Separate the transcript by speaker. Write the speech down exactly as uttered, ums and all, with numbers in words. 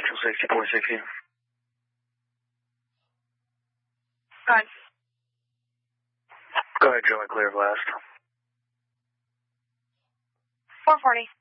Speaker 1: Central sixty-four sixty.
Speaker 2: Go ahead.
Speaker 1: Go ahead, Joey, clear of last.
Speaker 2: four forty.